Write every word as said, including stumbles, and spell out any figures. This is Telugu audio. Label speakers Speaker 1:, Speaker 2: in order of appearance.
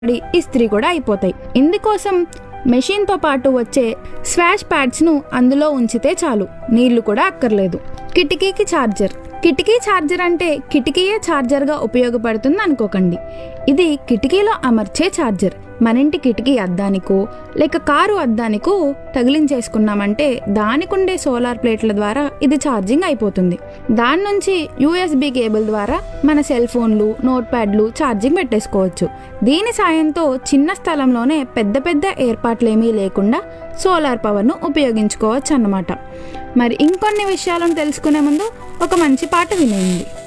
Speaker 1: ఇస్త్రీ కూడా అయిపోతాయి. ఇందుకోసం మెషిన్తో పాటు వచ్చే స్వాష్ ప్యాడ్స్ను అందులో ఉంచితే చాలు, నీళ్లు కూడా అక్కర్లేదు. కిటికీకి ఛార్జర్. కిటికీ ఛార్జర్ అంటే కిటికీయే ఛార్జర్గా ఉపయోగపడుతుంది అనుకోకండి. ఇది కిటికీలో అమర్చే ఛార్జర్. మన ఇంటి కిటికీ అద్దానికో లేక కారు అద్దానికో తగిలించేసుకున్నామంటే దానికుండే సోలార్ ప్లేట్ల ద్వారా ఇది ఛార్జింగ్ అయిపోతుంది. దాని నుంచి యూఎస్బి కేబుల్ ద్వారా మన సెల్ ఫోన్లు, నోట్ ప్యాడ్లు ఛార్జింగ్ పెట్టేసుకోవచ్చు. దీని సాయంతో చిన్న స్థలంలోనే పెద్ద పెద్ద ఏర్పాట్లేమీ లేకుండా సోలార్ పవర్ను ఉపయోగించుకోవచ్చు అన్నమాట. మరి ఇంకొన్ని విషయాలను తెలుసుకునే ముందు ఒక మంచి పాట వినేయండి.